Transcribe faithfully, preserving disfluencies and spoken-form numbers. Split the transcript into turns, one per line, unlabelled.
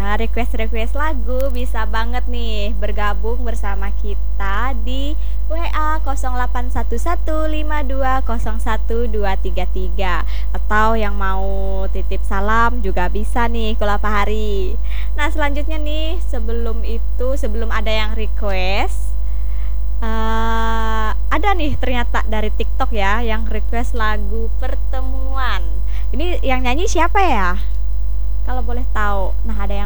request-request lagu bisa banget nih bergabung bersama kita di W A nol delapan satu satu lima dua nol satu dua tiga tiga, atau yang mau titip salam juga bisa nih Kula Fahari. Nah, selanjutnya nih, sebelum itu sebelum ada yang request, uh, ada nih ternyata dari TikTok ya yang request lagu Pertemuan. Ini yang nyanyi siapa ya? Kalau boleh tahu. Nah, ada yang